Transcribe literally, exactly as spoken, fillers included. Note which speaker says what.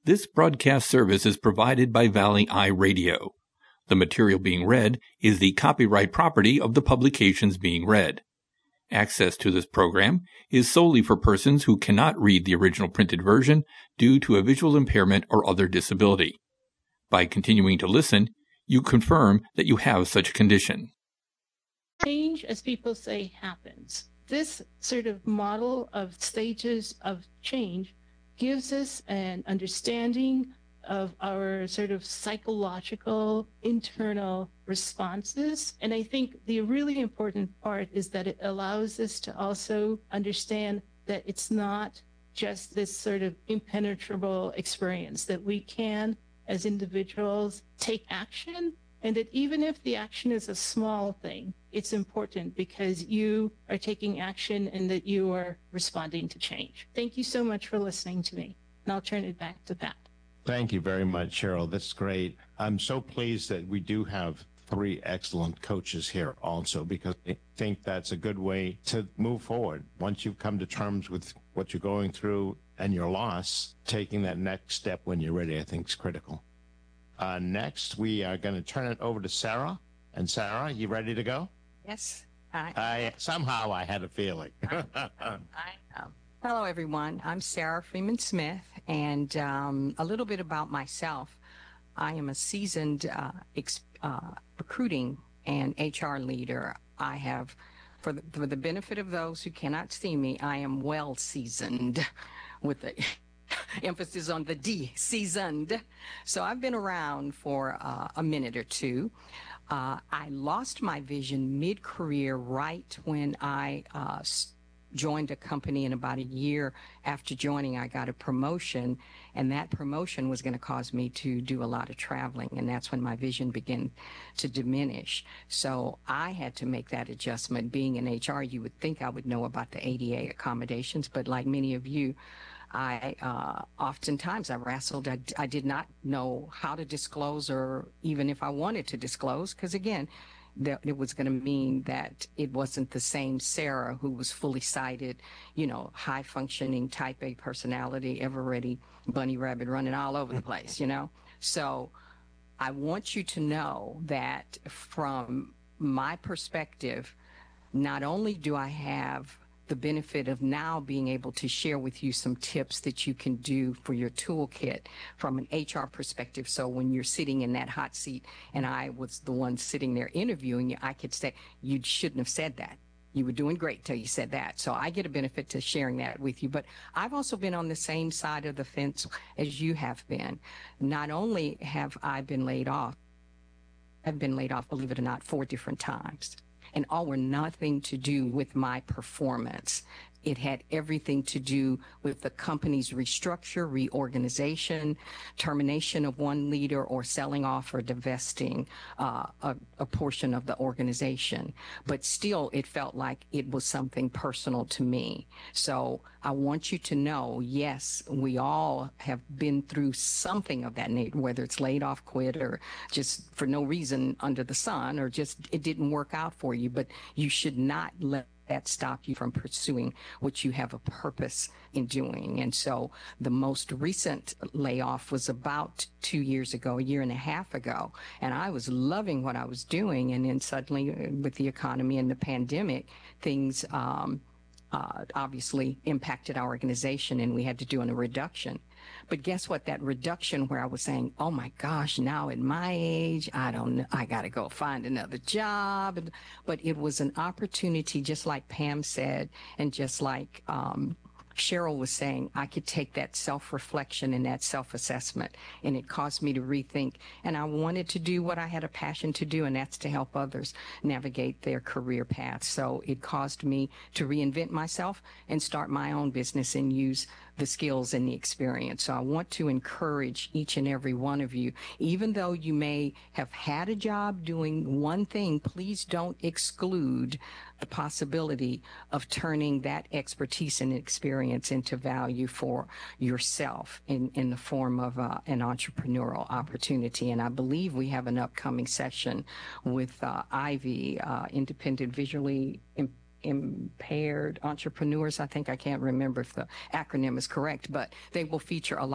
Speaker 1: This broadcast service is provided by Valley Eye Radio. The material being read is the copyright property of the publications being read. Access to this program is solely for persons who cannot read the original printed version due to a visual impairment or other disability. By continuing to listen, you confirm that you have such a condition.
Speaker 2: Change, as people say, happens. This sort of model of stages of change gives us an understanding of our sort of psychological internal responses. And I think the really important part is that it allows us to also understand that it's not just this sort of impenetrable experience, that we can, as individuals, take action. And that even if the action is a small thing, it's important because you are taking action and that you are responding to change. Thank you so much for listening to me. And I'll turn it back to Pat.
Speaker 3: Thank you very much, Cheryl. That's great. I'm so pleased that we do have three excellent coaches here also, because I think that's a good way to move forward. Once you've come to terms with what you're going through and your loss, taking that next step when you're ready, I think is critical. Uh, next, we are going to turn it over to Sarah. And Sarah, you ready to go?
Speaker 4: Yes. I,
Speaker 3: I somehow I had a feeling.
Speaker 4: I, I am. Hello, everyone. I'm Sarah Freeman Smith, and um, a little bit about myself. I am a seasoned uh, ex- uh, recruiting and H R leader. I have, for the, for the benefit of those who cannot see me, I am well seasoned with the emphasis on the D, seasoned. So I've been around for uh, a minute or two. Uh, I lost my vision mid-career right when I uh, joined a company, and about a year after joining, I got a promotion, and that promotion was going to cause me to do a lot of traveling, and that's when my vision began to diminish. So I had to make that adjustment. Being in H R, you would think I would know about the A D A accommodations, but like many of you, I uh, oftentimes I wrestled. I, I did not know how to disclose, or even if I wanted to disclose, because again, that it was going to mean that it wasn't the same Sarah who was fully sighted, you know, high functioning type A personality, ever ready bunny rabbit running all over the place, you know. So I want you to know that from my perspective, not only do I have the benefit of now being able to share with you some tips that you can do for your toolkit from an H R perspective. So when you're sitting in that hot seat and I was the one sitting there interviewing you, I could say, you shouldn't have said that. You were doing great till you said that. So I get a benefit to sharing that with you. But I've also been on the same side of the fence as you have been. Not only have I been laid off, I've been laid off, believe it or not, four different times. And all were nothing to do with my performance. It had everything to do with the company's restructure, reorganization, termination of one leader, or selling off or divesting uh, a, a portion of the organization. But still, it felt like it was something personal to me. So I want you to know, yes, we all have been through something of that nature, whether it's laid off, quit, or just for no reason under the sun, or just it didn't work out for you. But you should not let that stop you from pursuing what you have a purpose in doing. And so the most recent layoff was about two years ago, a year and a half ago, and I was loving what I was doing. And then suddenly with the economy and the pandemic, things um, uh, obviously impacted our organization, and we had to do a reduction. But guess what? That reduction where I was saying, oh my gosh, now at my age, I don't know, I got to go find another job. But it was an opportunity, just like Pam said, and just like um, Cheryl was saying, I could take that self-reflection and that self-assessment, and it caused me to rethink. And I wanted to do what I had a passion to do, and that's to help others navigate their career path. So it caused me to reinvent myself and start my own business and use the skills and the experience. So I want to encourage each and every one of you, even though you may have had a job doing one thing, please don't exclude the possibility of turning that expertise and experience into value for yourself in, in the form of uh, an entrepreneurial opportunity. And I believe we have an upcoming session with uh, Ivy, uh, Independent Visually Impaired impaired entrepreneurs. I think I can't remember if the acronym is correct, but they will feature a lot